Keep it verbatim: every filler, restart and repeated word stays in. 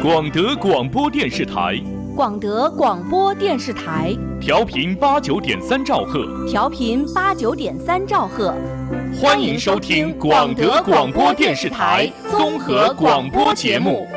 广德广播电视台， 广德广播电视台， 调频八九点三兆赫， 调频八九点三兆赫。 欢迎收听广德广播电视台综合广播节目。